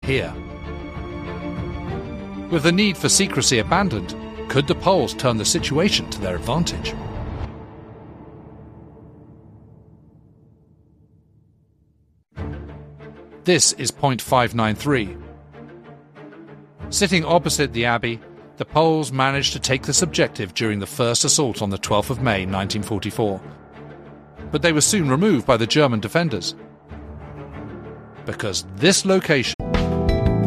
here. With the need for secrecy abandoned, could the Poles turn the situation to their advantage? This is point 593. Sitting opposite the abbey, the Poles managed to take this objective during the first assault on the 12th of May 1944. But they were soon removed by the German defenders, because this location